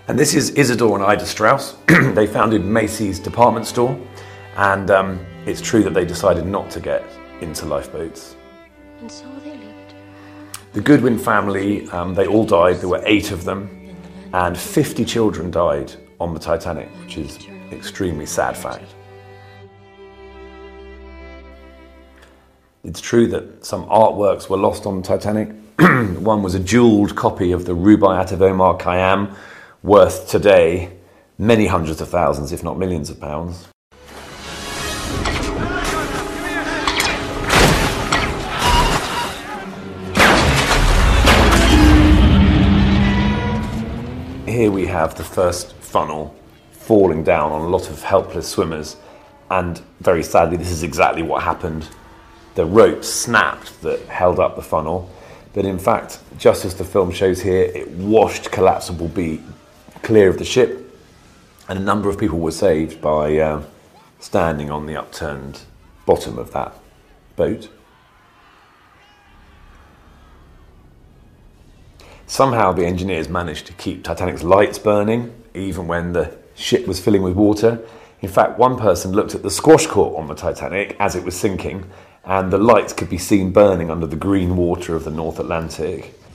And this is Isidore and Ida Strauss. They founded Macy's department store, and it's true that they decided not to get into lifeboats. And so they lived. The Goodwin family, they all died. There were 8 of them, and 50 children died on the Titanic, which is an extremely sad fact. It's true that some artworks were lost on the Titanic. One was a jewelled copy of the Rubaiyat of Omar Khayyam, worth today many hundreds of thousands, if not millions of pounds. Here we have the first funnel falling down on a lot of helpless swimmers, and very sadly this is exactly what happened. The rope snapped that held up the funnel, but in fact, just as the film shows here, it washed Collapsible B clear of the ship, and a number of people were saved by standing on the upturned bottom of that boat. Somehow the engineers managed to keep Titanic's lights burning, even when the ship was filling with water. In fact, one person looked at the squash court on the Titanic as it was sinking, and the lights could be seen burning under the green water of the North Atlantic.